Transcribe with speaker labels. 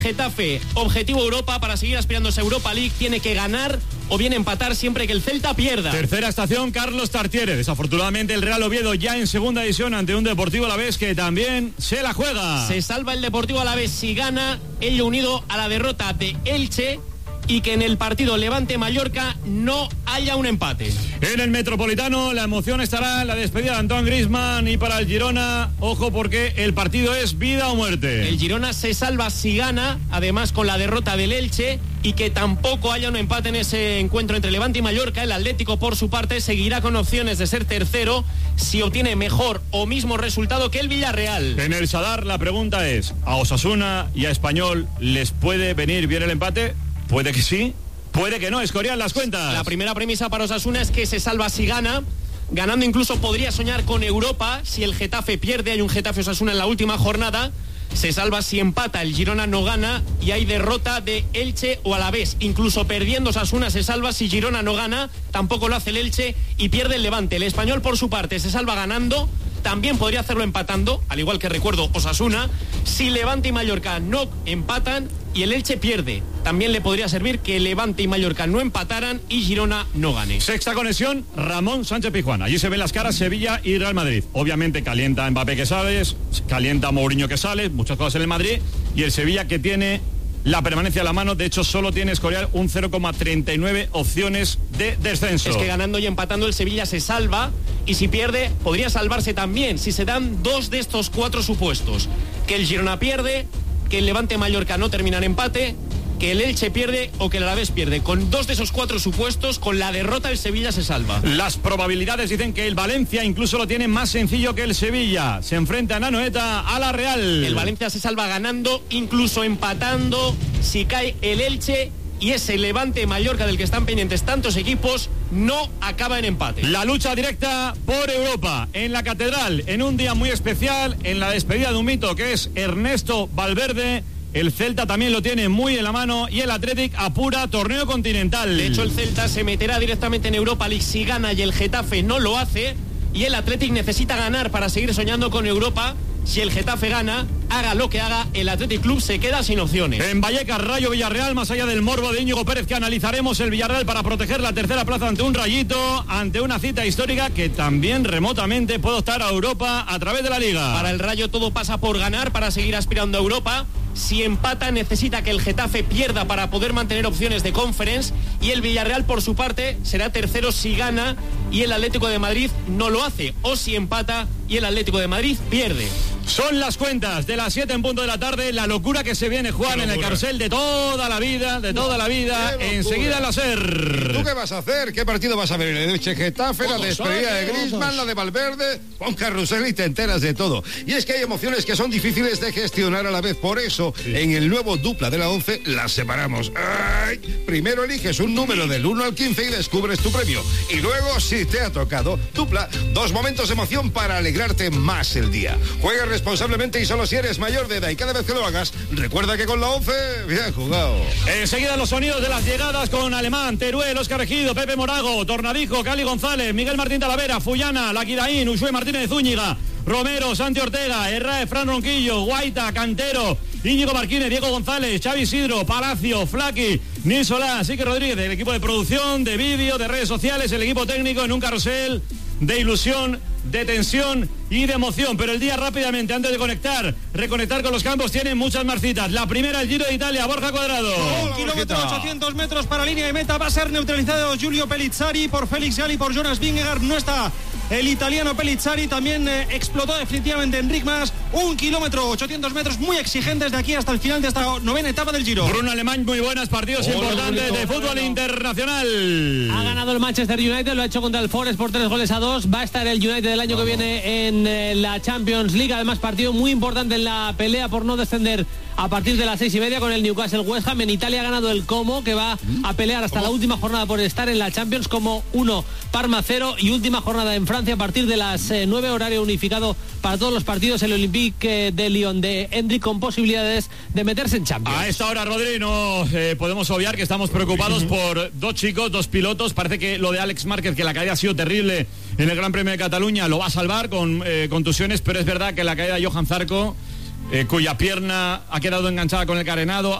Speaker 1: Getafe, objetivo Europa, para seguir aspirando a Europa League, tiene que ganar o bien empatar siempre que el Celta pierda.
Speaker 2: Tercera estación, Carlos Tartiere. Desafortunadamente el Real Oviedo ya en segunda división ante un Deportivo Alavés que también se la juega.
Speaker 1: Se salva el Deportivo Alavés si gana, ello unido a la derrota de Elche, y que en el partido Levante-Mallorca no haya un empate.
Speaker 2: En el Metropolitano la emoción estará en la despedida de Antoine Griezmann, y para el Girona, ojo porque el partido es vida o muerte.
Speaker 1: El Girona se salva si gana, además con la derrota del Elche, y que tampoco haya un empate en ese encuentro entre Levante y Mallorca. El Atlético, por su parte, seguirá con opciones de ser tercero si obtiene mejor o mismo resultado que el Villarreal.
Speaker 2: En el Sadar la pregunta es, ¿a Osasuna y a Español les puede venir bien el empate? Puede que sí, puede que no. Escorial, las cuentas.
Speaker 1: La primera premisa para Osasuna es que se salva si gana. Ganando incluso podría soñar con Europa. Si el Getafe pierde, hay un Getafe-Osasuna en la última jornada. Se salva si empata, el Girona no gana y hay derrota de Elche o Alavés. Incluso perdiendo Osasuna se salva si Girona no gana, tampoco lo hace el Elche y pierde el Levante. El Español, por su parte, se salva ganando. También podría hacerlo empatando, al igual que recuerdo Osasuna. Si Levante y Mallorca no empatan y el Elche pierde, también le podría servir que Levante y Mallorca no empataran y Girona no gane.
Speaker 2: Sexta conexión, Ramón Sánchez Pizjuán. Allí se ven las caras Sevilla y Real Madrid. Obviamente calienta Mbappé que sales, calienta Mourinho que sale, muchas cosas en el Madrid, y el Sevilla que tiene la permanencia a la mano. De hecho, solo tiene Escorial un 0,39 opciones de descenso.
Speaker 1: Es que ganando y empatando el Sevilla se salva, y si pierde podría salvarse también si se dan dos de estos cuatro supuestos: que el Girona pierde, que el Levante Mallorca no termina en empate, que el Elche pierde o que el Alavés pierde. Con dos de esos cuatro supuestos, con la derrota el Sevilla se salva.
Speaker 2: Las probabilidades dicen que el Valencia incluso lo tiene más sencillo que el Sevilla. Se enfrenta en Anoeta a la Real.
Speaker 1: El Valencia se salva ganando, incluso empatando, si cae el Elche, y ese Levante Mallorca del que están pendientes tantos equipos no acaba en empate.
Speaker 2: La lucha directa por Europa en la Catedral, en un día muy especial, en la despedida de un mito que es Ernesto Valverde. El Celta también lo tiene muy en la mano y el Athletic apura torneo continental.
Speaker 1: De hecho, el Celta se meterá directamente en Europa League si gana y el Getafe no lo hace, y el Athletic necesita ganar para seguir soñando con Europa. Si el Getafe gana, haga lo que haga, el Athletic Club se queda sin opciones.
Speaker 2: En Vallecas, Rayo Villarreal, más allá del morbo de Íñigo Pérez, que analizaremos el Villarreal para proteger la tercera plaza ante un Rayito, ante una cita histórica que también remotamente puede optar a Europa a través de la Liga.
Speaker 1: Para el Rayo todo pasa por ganar para seguir aspirando a Europa. Si empata, necesita que el Getafe pierda para poder mantener opciones de Conference, y el Villarreal, por su parte, será tercero si gana y el Atlético de Madrid no lo hace, o si empata y el Atlético de Madrid pierde.
Speaker 2: Son las cuentas de las 7 en punto de la tarde. La locura que se viene, Juan, en el carrusel de toda la vida, enseguida en la SER.
Speaker 3: ¿Y tú qué vas a hacer? ¿Qué partido vas a ver? El Elche Getafe, la despedida de Griezmann, la de Valverde. Pon carrusel y te enteras de todo. Y es que hay emociones que son difíciles de gestionar a la vez. Por eso, en el nuevo dupla de la 11, las separamos. ¡Ay! Primero eliges un número del 1 al 15 y descubres tu premio. Y luego, si te ha tocado, dupla, 2 momentos de emoción para alegrarte más el día. Juega responsablemente y solo si eres mayor de edad, y cada vez que lo hagas, recuerda que con la 11, bien jugado.
Speaker 2: Enseguida los sonidos de las llegadas con Alemán, Teruel, Óscar Ejido, Pepe Morago, Tornadijo, Cali González, Miguel Martín Talavera, Fullana, Laquidaín, Ushue Martínez de Zúñiga, Romero, Santi Ortega, Herrera, Fran Ronquillo, Guaita, Cantero, Íñigo Marquínez, Diego González, Xavi Isidro, Palacio, Flaqui, Nil Solá, Sique Rodríguez, el equipo de producción, de vídeo, de redes sociales, el equipo técnico en un carrusel de ilusión, de tensión y de emoción. Pero el día rápidamente, antes de reconectar con los campos, tienen muchas más citas. La primera, el Giro de Italia, Borja Cuadrado.
Speaker 4: 1 kilómetro 800 metros para línea de meta. Va a ser neutralizado Giulio Pellizzari por Félix Gali, por Jonas Vingegaard. No está el italiano Pellizzari. También explotó definitivamente Enric Mas. 1 kilómetro 800 metros muy exigentes de aquí hasta el final de esta novena etapa del Giro.
Speaker 2: Bruno Alemán, muy buenas, partidos importantes de fútbol internacional.
Speaker 5: Ha ganado el Manchester United, lo ha hecho contra el Forest por 3-2. Va a estar el United del año que viene en la Champions League. Además, partido muy importante en la pelea por no descender a partir de las 6:30 con el Newcastle West Ham. En Italia ha ganado el Como, que va a pelear hasta la última jornada por estar en la Champions. Como 1, Parma 0, y última jornada en Francia a partir de las 9, horario unificado para todos los partidos, el Olympique de Lyon de Hendrik, con posibilidades de meterse en Champions.
Speaker 2: A esta hora, Rodri, no podemos obviar que estamos preocupados por 2 chicos, 2 pilotos. Parece que lo de Alex Márquez, que la caída ha sido terrible en el Gran Premio de Cataluña, lo va a salvar con contusiones, pero es verdad que la caída de Johan Zarco cuya pierna ha quedado enganchada con el carenado.